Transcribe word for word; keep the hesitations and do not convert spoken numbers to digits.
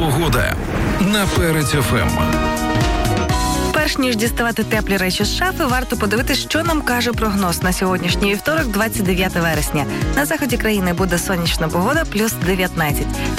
Погода на Перець еф ем. Перш ніж діставати теплі речі з шафи, варто подивитись, що нам каже прогноз на сьогоднішній вівторок, двадцять дев'яте вересня. На заході країни буде сонячна погода, плюс дев'ятнадцять.